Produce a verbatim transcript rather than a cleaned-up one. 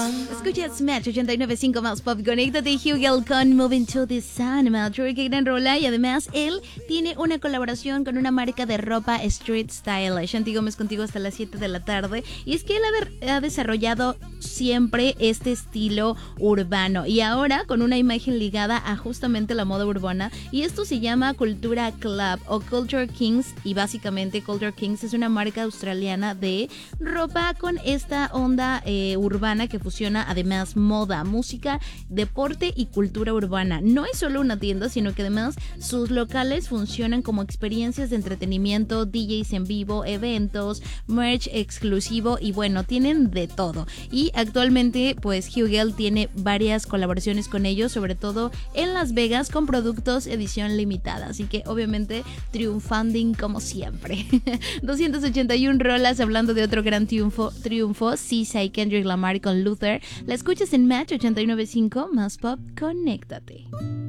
Escuchas Match ochenta y nueve punto cinco más Pop. Conéctate, Hugel con Moving to the Sun. Maltroy, qué gran rola. Y además, él tiene una colaboración con una marca de ropa Street Style. Shanti Gómez contigo hasta las siete de la tarde. Y es que él ha, ha desarrollado siempre este estilo urbano. Y ahora con una imagen ligada a justamente la moda urbana. Y esto se llama Cultura Club o Culture Kings. Y básicamente Culture Kings es una marca australiana de ropa con esta onda eh, urbana que fusiona además moda, música, deporte y cultura urbana. No es solo una tienda, sino que además sus locales funcionan como experiencias de entretenimiento, D Js en vivo, eventos, merch exclusivo y bueno, tienen de todo. Y actualmente pues Hugel tiene varias colaboraciones con ellos, sobre todo en Las Vegas con productos edición limitada. Así que obviamente triunfanding como siempre. doscientas ochenta y una rolas hablando de otro gran triunfo, triunfo, S Z A y Kendrick Lamar con Luther. La escuchas en Match ochenta y nueve punto cinco más Pop. Conéctate.